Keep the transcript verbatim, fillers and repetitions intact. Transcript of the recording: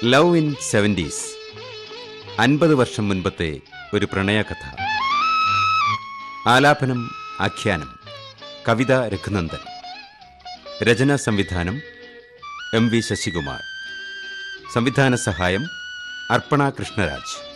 Love in seventies, അൻപത് വർഷം മുൻപത്തെ ഒരു പ്രണയകഥ. ആലാപനം ആഖ്യാനം കവിത രഘുനന്ദൻ. രചനാ സംവിധാനം എം വി ശശികുമാർ. സംവിധാന സഹായം അർപ്പണ കൃഷ്ണരാജ്.